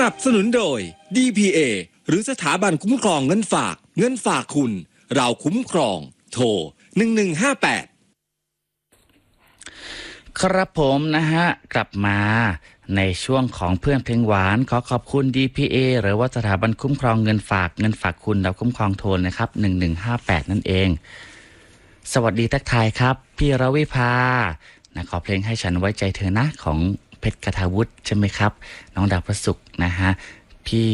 นับสนุนโดย DPA หรือสถาบันคุ้มครองเงินฝากคุณเราคุ้มครองโทร1158 ครับผมนะฮะกลับมาในช่วงของเพื่อนเพลงหวานขอขอบคุณ DPA หรือว่าสถาบันคุ้มครองเงินฝากคุณเราคุ้มครองโทรนะครับ1158นั่นเองสวัสดีทักทายครับพี่รวิภานะขอเพลงให้ฉันไว้ใจเธอนะของเพชรกทาวุฒิใช่ไหมครับน้องดาวประสุขนะฮะพี่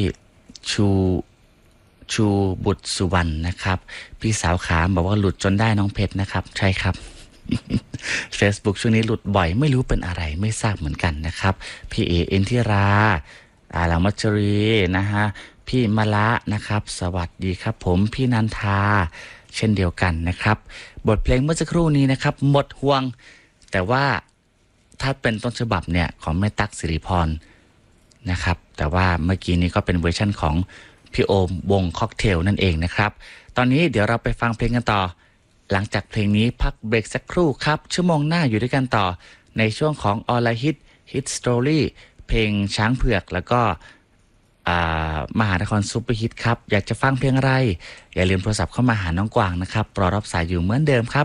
ชูบุตรสุวรรณนะครับพี่สาวขามบอกว่าหลุดจนได้น้องเพชรนะครับใช่ครับFacebook ช่วงนี้หลุดบ่อยไม่รู้เป็นอะไรไม่ทราบเหมือนกันนะครับพี่เอ็นทิราลามัชรีนะฮะพี่มะละนะครับสวัสดีครับผมพี่นันทาเช่นเดียวกันนะครับบทเพลงเมื่อสักครู่นี้นะครับหมดห่วงแต่ว่าถ้าเป็นต้นฉบับเนี่ยของแม่ตั๊กสิริพรนะครับแต่ว่าเมื่อกี้นี้ก็เป็นเวอร์ชั่นของพี่โอมวงค็อกเทลนั่นเองนะครับตอนนี้เดี๋ยวเราไปฟังเพลงกันต่อหลังจากเพลงนี้พักเบรกสักครู่ครับชั่วโมงหน้าอยู่ด้วยกันต่อในช่วงของออลฮิตสตอรี่เพลงช้างเผือกแล้วก็มหานครซุปเปอร์ฮิตครับอยากจะฟังเพลงอะไรอย่าลืมโทรศัพท์เข้ามาหาน้องกวางนะครับรอรับสายอยู่เหมือนเดิมครับ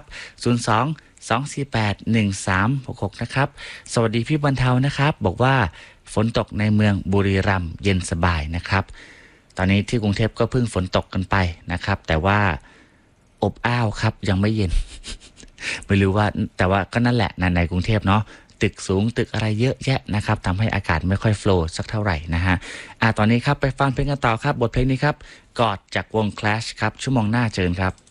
02-248-1366นะครับสวัสดีพี่บรรเทานะครับบอกว่าฝนตกในเมืองบุรีรัมย์เย็นสบายนะครับตอนนี้ที่กรุงเทพก็เพิ่งฝนตกกันไปนะครับแต่ว่าอบอ้าวครับยังไม่เย็น ไม่รู้ว่าแต่ว่าก็นั่นแหละในกรุงเทพเนาะตึกสูงตึกอะไรเยอะแยะนะครับทำให้อากาศไม่ค่อยโฟลว์สักเท่าไหร่นะฮะตอนนี้ครับไปฟังเพลงกันต่อครับบทเพลงนี้ครับกอดจากวง Clash ครับชั่วโมงหน้าเจอกันครับ